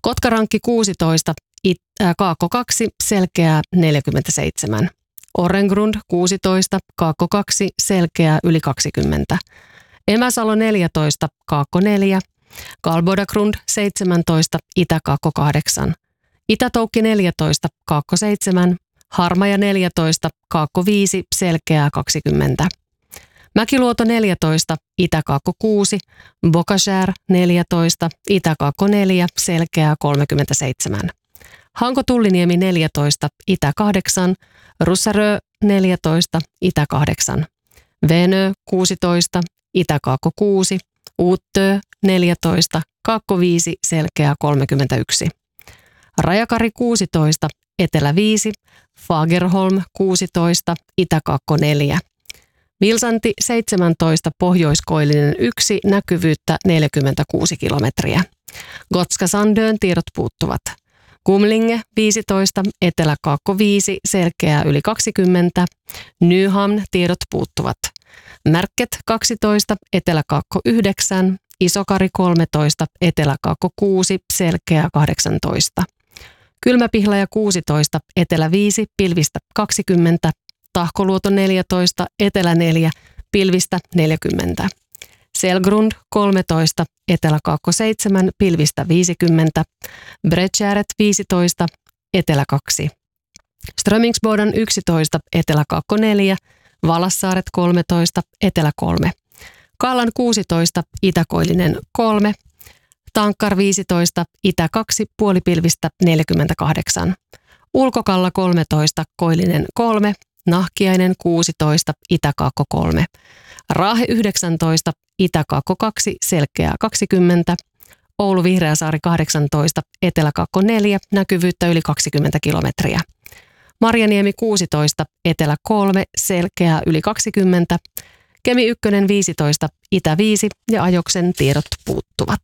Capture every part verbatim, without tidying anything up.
Kotkarankki kuusitoista, it, äh, Kaakko kaksi, Selkeää neljäkymmentäseitsemän. Orrengrund kuusitoista, Kaakko kaksi, Selkeää yli kaksikymmentä. Emäsalo neljätoista, Kaakko neljä. Kalbodagrund seitsemäntoista, Itä-Kaakko kahdeksan. Itätoukki neljätoista, Kaakko seitsemän. Harmaja neljätoista, Kaakko viisi, Selkeää kaksikymmentä. Mäkiluoto neljätoista, Itä-Kaakko kuusi. Bokashär neljätoista, Itä-Kaakko neljä, Selkeää kolmekymmentäseitsemän. Hanko-Tulliniemi neljätoista, Itä kahdeksan. Russarö neljätoista, Itä kahdeksan. Venö kuusitoista, Itä-Kaakko kuusi. Uuttö neljätoista, Kaakko viisi, Selkeää kolmekymmentäyksi. Rajakari kuusitoista, Etelä viisi. Fagerholm kuusitoista, Itä-Kaakko neljä. Vilsanti seitsemäntoista, Pohjoiskoillinen yksi, näkyvyyttä neljäkymmentäkuusi kilometriä. Gotska Sandön tiedot puuttuvat. Kumlinge viisitoista, Etelä-Kaakko viisi, Selkeää yli kaksikymmentä. Nyhamn tiedot puuttuvat. Märket kaksitoista, Etelä-Kaakko yhdeksän. Isokari kolmetoista, Etelä-Kaakko kuusi, Selkeää kahdeksantoista. Kylmäpihlaja kuusitoista, Etelä viisi, pilvistä kaksikymmentä. Tahkoluoto neljätoista, Etelä neljä, pilvistä neljäkymmentä. Selgrund kolmetoista, Etelä-Kaakko seitsemän, pilvistä viisikymmentä. Bredtjäret viisitoista, Etelä kaksi. Strömingsboden yksitoista, Etelä-Kaakko neljä. Valassaaret kolmetoista, Etelä kolme. Kallan kuusitoista, Itä-Koillinen kolme. Tankkar viisitoista, Itä kaksi, puolipilvistä neljäkymmentäkahdeksan. Ulkokalla kolmetoista, Koillinen kolme. Nahkiainen kuusitoista, Itä-Kaakko kolme. Raahe yhdeksäntoista, Itä-Kaakko kaksi, Selkeää kaksikymmentä. Oulu Vihreäsaari kahdeksantoista, Etelä-Kaakko neljä, näkyvyyttä yli kaksikymmentä kilometriä. Marjaniemi kuusitoista, Etelä kolme, Selkeää yli kaksikymmentä. Kemi yksi viisitoista, Itä viisi ja Ajoksen tiedot puuttuvat.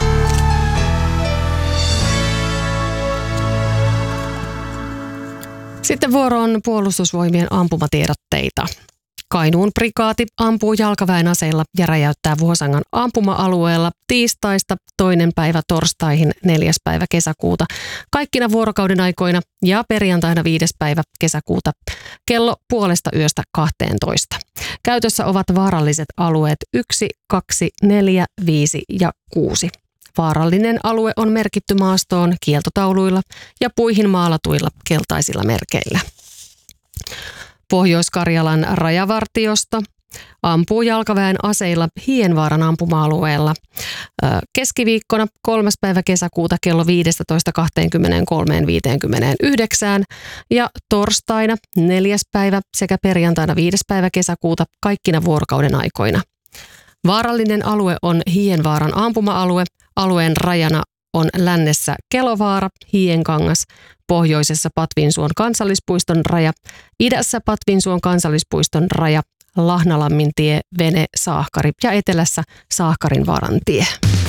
Sitten vuoro on puolustusvoimien ampumatiedotteita. Kainuun prikaati ampuu jalkaväen aseilla ja räjäyttää Vuosangan ampuma-alueella tiistaista toinen päivä torstaihin neljäs päivä kesäkuuta kaikkina vuorokauden aikoina ja perjantaina viides päivä kesäkuuta kello puolesta yöstä kahteentoista. Käytössä ovat vaaralliset alueet yksi, kaksi, neljä, viisi ja kuusi. Vaarallinen alue on merkitty maastoon kieltotauluilla ja puihin maalatuilla keltaisilla merkeillä. Pohjois-Karjalan rajavartiosto ampuu jalkaväen aseilla Hienvaaran ampuma-alueella keskiviikkona kolmas päivä kesäkuuta kello viisitoista kaksikymmentäkolme viisikymmentäyhdeksän ja torstaina neljäs päivä sekä perjantaina viides päivä kesäkuuta kaikkina vuorokauden aikoina. Vaarallinen alue on Hienvaaran ampuma-alue. Alueen rajana on lännessä Kelovaara, Hienkangas, pohjoisessa Patvinsuon kansallispuiston raja, idässä Patvinsuon kansallispuiston raja, Lahnalammin tie, Vene, Saahkari ja etelässä Saahkarinvaaran tie.